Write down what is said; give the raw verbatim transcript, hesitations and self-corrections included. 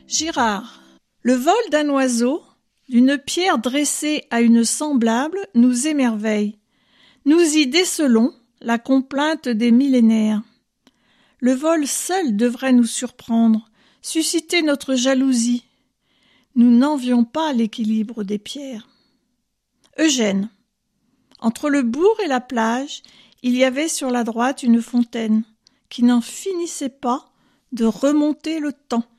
Girard. Le vol d'un oiseau, d'une pierre dressée à une semblable, nous émerveille. Nous y décelons la complainte des millénaires. Le vol seul devrait nous surprendre, susciter notre jalousie. Nous n'envions pas l'équilibre des pierres. Eugène. Entre le bourg et la plage, il y avait sur la droite une fontaine qui n'en finissait pas de remonter le temps.